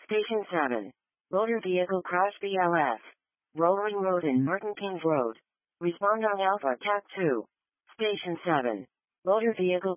Station 7. Motor vehicle crash BLS. Rollring Road and Martin Keynes Road. Respond on Alpha TAC 2. Station 7. Motor vehicle